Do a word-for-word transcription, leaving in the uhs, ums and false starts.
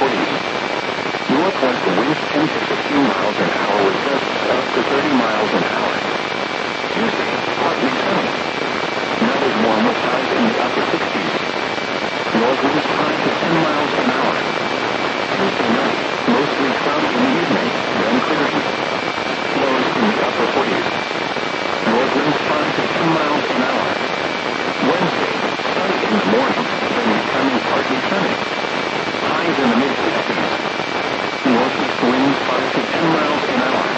forties. Northwest winds ten to fifteen miles an hour with gusts up to thirty miles an hour. Tuesday, partly sunny. Night is warm with highs in the upper sixties. North winds five to ten miles an hour. Tuesday night, mostly cloudy in the evening, then clearing. Lows in the upper forties. North winds five to ten miles an hour. Wednesday, sunny in the morning, then becoming partly sunny. Highs in the mid-sixties. Northeast winds five to ten miles an hour.